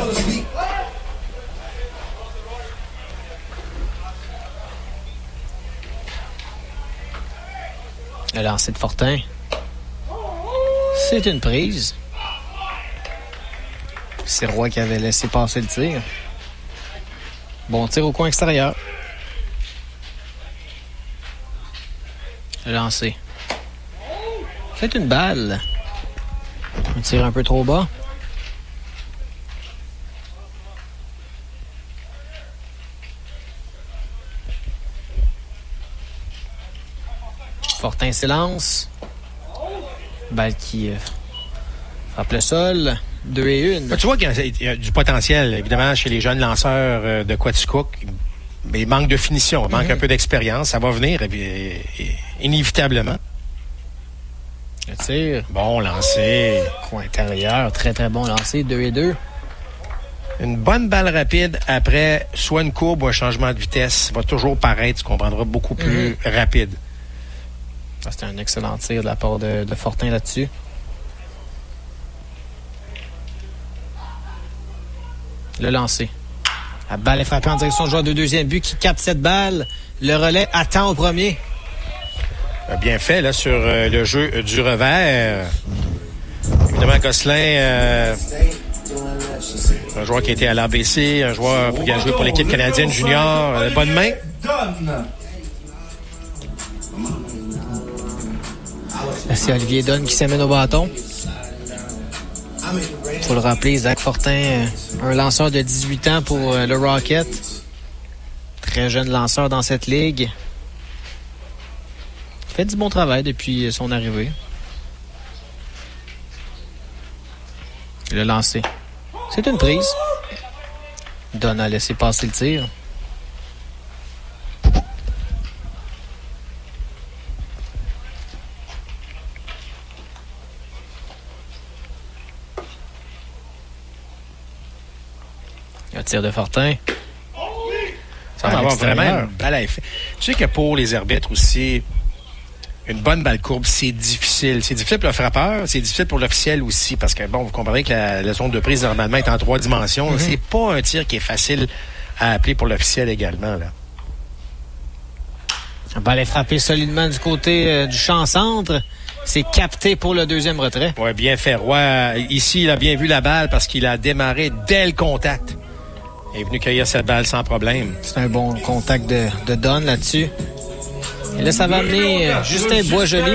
Le lancer de Fortin. C'est une prise. C'est Roy qui avait laissé passer le tir. Bon tir au coin extérieur. Le lancer. C'est une balle. Un tir un peu trop bas. Fortin s'élance. Balle qui frappe le sol. 2-1. Tu vois qu'il y a du potentiel, évidemment, chez les jeunes lanceurs de Quaticook. Mais il manque de finition, il manque un peu d'expérience. Ça va venir inévitablement. Le tir. Bon lancer. Coin intérieur. Très, très bon lancer. 2-2. Une bonne balle rapide après soit une courbe ou un changement de vitesse va toujours paraître, tu comprendras, beaucoup plus rapide. C'était un excellent tir de la part de Fortin là-dessus. Le lancer. La balle est frappée en direction du joueur de deuxième but qui capte cette balle. Le relais attend au premier. Bien fait là sur le jeu du revers. Évidemment, Gosselin, un joueur qui a été à l'ABC, un joueur qui a joué pour l'équipe canadienne junior. Bonne main. C'est Olivier Dunn qui s'amène au bâton. Il faut le rappeler, Zach Fortin, un lanceur de 18 ans pour le Rocket. Très jeune lanceur dans cette ligue. Il fait du bon travail depuis son arrivée. Le lancer. C'est une prise. Dunn a laissé passer le tir. Le tir de Fortin. Ça va avoir vraiment une balle à effet. Tu sais que pour les arbitres aussi, une bonne balle courbe, c'est difficile. C'est difficile pour le frappeur, c'est difficile pour l'officiel aussi, parce que, bon, vous comprenez que la zone de prise, normalement, est en 3 dimensions. C'est pas un tir qui est facile à appeler pour l'officiel également, là. La balle est frappée solidement du côté du champ centre. C'est capté pour le deuxième retrait. Oui, bien fait. Roy, ici, il a bien vu la balle parce qu'il a démarré dès le contact. Il est venu cueillir cette balle sans problème. C'est un bon contact de Dunn là-dessus. Et là, ça va amener Justin Boisjoli.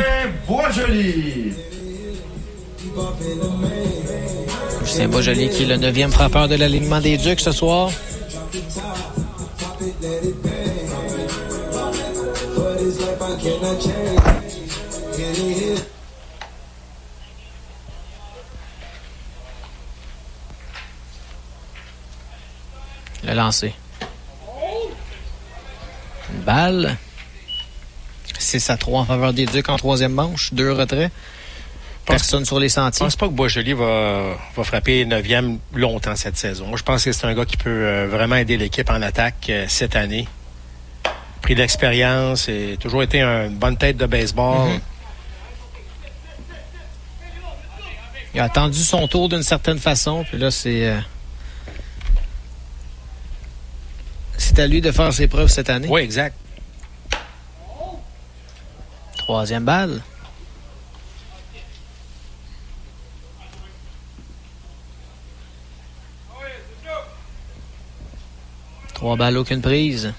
Justin Boisjoli qui est le 9e frappeur de l'alignement des Ducs ce soir. Le lancer. Une balle. 6-3 en faveur des Ducs en 3e manche. 2 retraits. Personne sur les sentiers. Je pense pas que Boisjoli va frapper 9e longtemps cette saison. Moi, je pense que c'est un gars qui peut vraiment aider l'équipe en attaque cette année. Pris d'expérience et toujours été une bonne tête de baseball. Il a attendu son tour d'une certaine façon. Puis là, c'est à lui de faire ses preuves cette année. Oui, exact. 3e balle. Trois balles, aucune prise.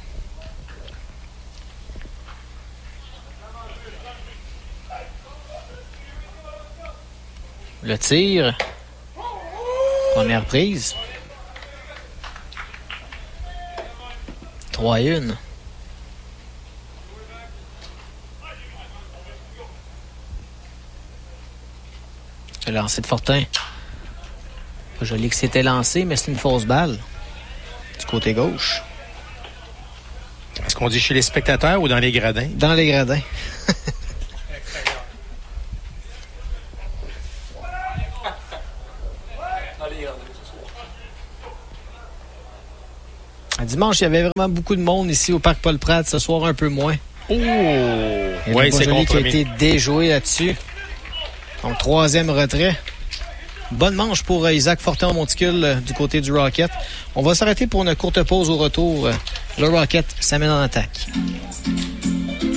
Le tir. Première prise. 3-1. Le lancer de Fortin. Pas joli que c'était lancé, mais c'est une fausse balle. Du côté gauche. Est-ce qu'on dit chez les spectateurs ou dans les gradins? Dans les gradins. Dimanche, il y avait vraiment beaucoup de monde ici au Parc Paul-Pratt. Ce soir, un peu moins. Oh! Oui, c'est compromis. Qui a été déjoué là-dessus. Donc, 3e retrait. Bonne manche pour Isaac Fortin-Monticule du côté du Rocket. On va s'arrêter pour une courte pause au retour. Le Rocket s'amène en attaque.